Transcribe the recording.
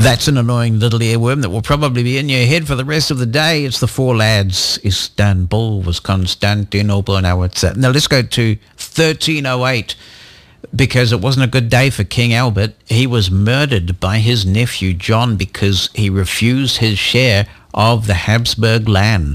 That's an annoying little earworm that will probably be in your head for the rest of the day. It's the Four Lads. Istanbul was Constantinople. Now let's go to 1308, because it wasn't a good day for King Albert. He was murdered by his nephew John because he refused his share of the Habsburg land.